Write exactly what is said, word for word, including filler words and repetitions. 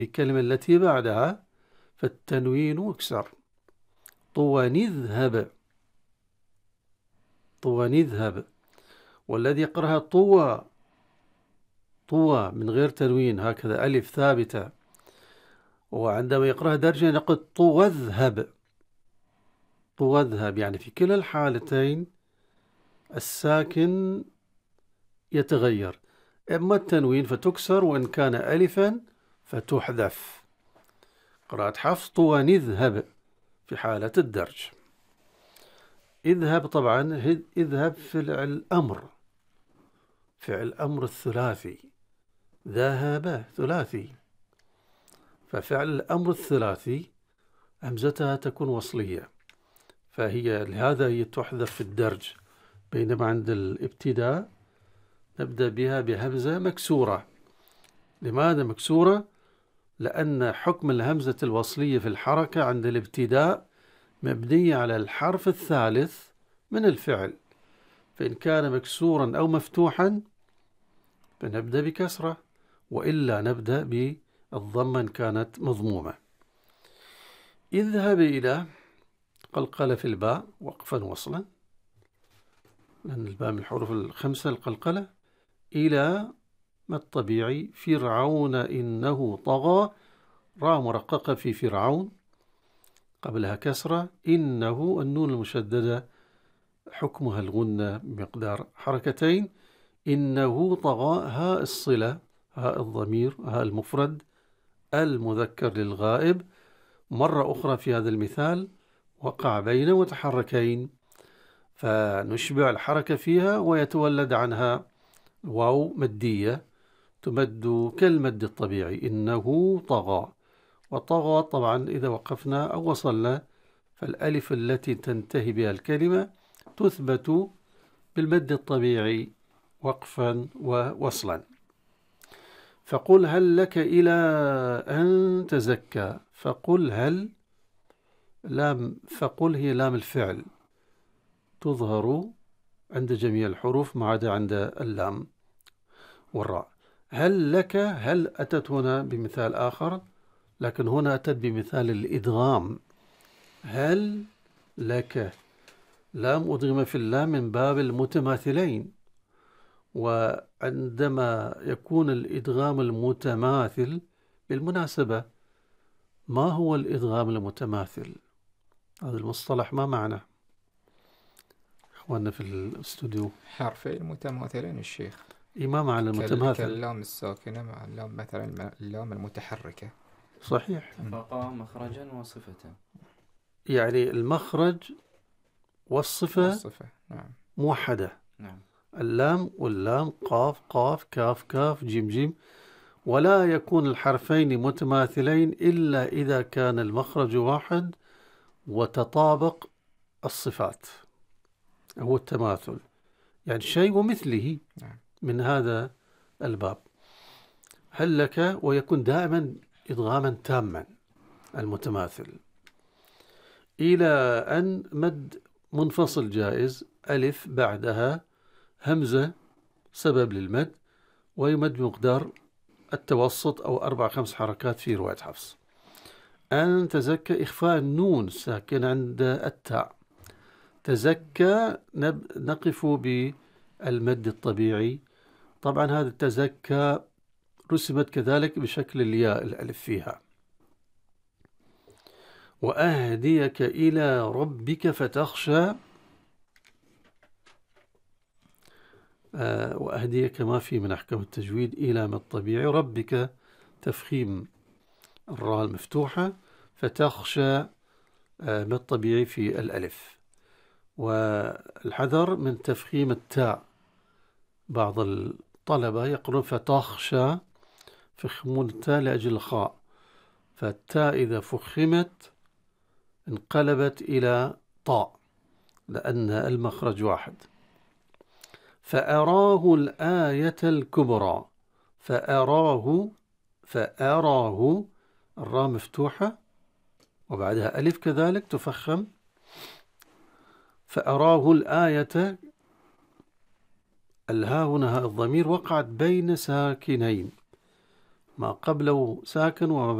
الكلمة التي بعدها فالتنوين يكسر. طوى نذهب، طوى نذهب. والذي يقرأها طوى، طوى من غير تنوين هكذا ألف ثابتة. وعندما يقرأها درجة نقول طوى اذهب، طوى اذهب. يعني في كلا الحالتين الساكن يتغير، إما التنوين فتكسر وإن كان ألفا فتحذف. قراءة حفص طوى نذهب في حالة الدرج. اذهب طبعا اذهب فعل أمر، فعل أمر الثلاثي، ذهب ثلاثي، ففعل الأمر الثلاثي همزتها تكون وصلية، فهي لهذا هي تحذف في الدرج. بينما عند الابتداء نبدأ بها بهمزة مكسورة. لماذا مكسورة؟ لأن حكم الهمزة الوصلية في الحركة عند الابتداء مبنية على الحرف الثالث من الفعل، فإن كان مكسورا أو مفتوحا فنبدأ بكسرة، وإلا نبدأ بالضمة إن كانت مضمومة. اذهب إلى قلقلة في الباء وقفا وصلا، لأن الباء من الحروف الخمسة القلقلة. إلى ما الطبيعي فرعون إنه طغى، راء مرققة في فرعون قبلها كسرة. إنه النون المشددة حكمها الغنة بمقدار حركتين. إنه طغى، هاء الصلة، هاء الضمير، هاء المفرد المذكر للغائب. مرة أخرى في هذا المثال وقع بين متحركين، فنشبع الحركة فيها ويتولد عنها واو مدية تمد كالمد الطبيعي. إنه طغى، وطغى طبعا إذا وقفنا أو وصلنا فالألف التي تنتهي بها الكلمة تثبت بالمد الطبيعي وقفا ووصلا. فقل هل لك إلى أن تزكى. فقل هل، لام فقل هي لام الفعل تظهر عند جميع الحروف ما عدا عند اللام والراء. هل لك، هل أتت هنا بمثال آخر، لكن هنا أتت بمثال الإدغام. هل لك، لام أدغم في اللام من باب المتماثلين. وعندما يكون الإدغام المتماثل، بالمناسبة ما هو الإدغام المتماثل؟ هذا المصطلح ما معنى إخواننا في الاستوديو؟ حرفين متماثلين الشيخ. إيه ما معنى المتماثل؟ كاللام الساكنة مع اللام، مثلا اللام المتحركة. صحيح. اتفقا مخرجا وصفة. يعني المخرج والصفة, والصفة. نعم. موحدة. نعم. اللام واللام، قاف قاف كاف كاف جيم جيم. ولا يكون الحرفين متماثلين إلا إذا كان المخرج واحد وتطابق الصفات، هو التماثل، يعني شيء ومثله. نعم. من هذا الباب هل لك، ويكون دائما إدغاما تاما المتماثل. إلى أن مد منفصل جائز، ألف بعدها همزة سبب للمد، ويمد بمقدار التوسط أو أربع خمس حركات في رواية حفص. أن تزكى إخفاء النون ساكن عند التاء. تزكى نقف بالمد الطبيعي. طبعا هذا التزكى رسمت كذلك بشكل الياء الألف فيها. وأهديك إلى ربك فتخشى. آه وأهديك ما في من أحكام التجويد إلى ما الطبيعي. ربك تفخيم الراء المفتوحة، فتخشى آه ما الطبيعي في الألف. والحذر من تفخيم التاء، بعض الطلبة يقولون فتخشى، فخمون التاء لأجل الخاء، فالتاء إذا فخمت انقلبت إلى طاء لأن المخرج واحد. فأراه الآية الكبرى. فأراه، فأراه الراء مفتوحة وبعدها ألف كذلك تفخم. فأراه الآية، الها هنا الضمير وقعت بين ساكنين، ما قبله ساكن وما